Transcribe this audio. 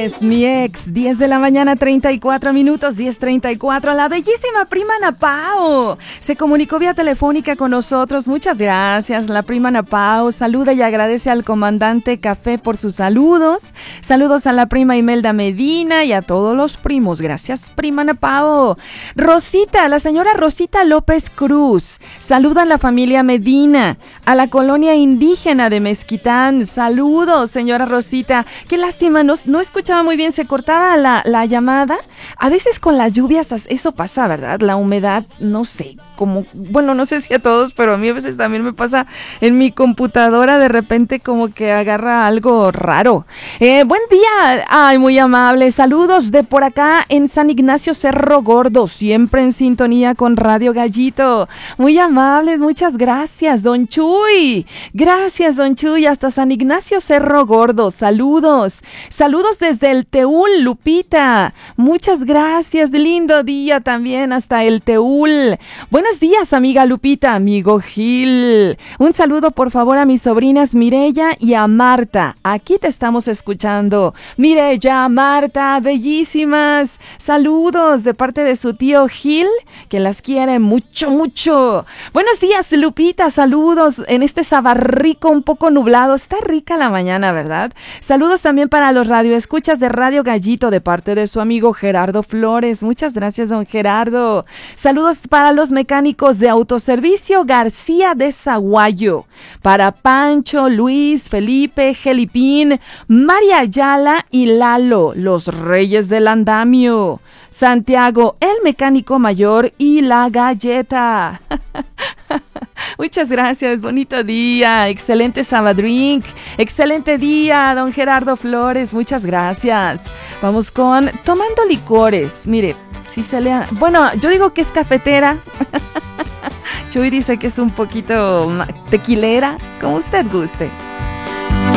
es mi ex. 10 de la mañana, 34 minutos, 10:34. La bellísima prima Ana Pao se comunicó vía telefónica con nosotros. Muchas gracias, la prima Ana Pao. Saluda y agradece al comandante Café por sus saludos. Saludos a la prima Imelda Medina y a todos los primos. Gracias, prima Ana Pao. Rosita, la señora Rosita López Cruz. Saluda a la familia Medina, a la colonia indígena de Mezquitán. Saludos, señora Rosita. Qué lástima, no escuchaba muy bien, se cortaba la llamada. A veces con las lluvias eso pasa, ¿verdad? La humedad, no sé, no sé si a todos, pero a mí a veces también me pasa en mi computadora, de repente como que agarra algo raro. Buen día, ay, muy amable. Saludos de por acá en San Ignacio Cerro Gordo, siempre en sintonía con Radio Gallito. Muy amables, muchas gracias, don Chuy. Gracias, don Chuy, hasta San Ignacio Cerro Gordo. Saludos desde el Teúl, Lupita. Muchas gracias, lindo día también hasta el Teúl. Buenos días, amiga Lupita, amigo Gil. Un saludo por favor a mis sobrinas Mireya y a Marta. Aquí te estamos escuchando. Mireya, Marta, bellísimas. Saludos de parte de su tío Gil, que las quiere mucho, mucho. Buenos días, Lupita, saludos en este sabarrico un poco nublado. Está rica la mañana, ¿verdad? Saludos también para los radioescuchas de Radio Gallito de parte de su amigo Gerardo Flores. Muchas gracias, don Gerardo. Saludos para los mecánicos de Autoservicio García de Zaguayo. Para Pancho, Luis, Felipe, Gelipín, María Ayala y Lalo, los reyes del andamio. Santiago, el mecánico mayor y la galleta. Muchas gracias, bonito día, excelente Sabadrink, excelente día, don Gerardo Flores, muchas gracias. Vamos con Tomando Licores, mire, si se le... Bueno, yo digo que es cafetera, Chuy dice que es un poquito tequilera, como usted guste.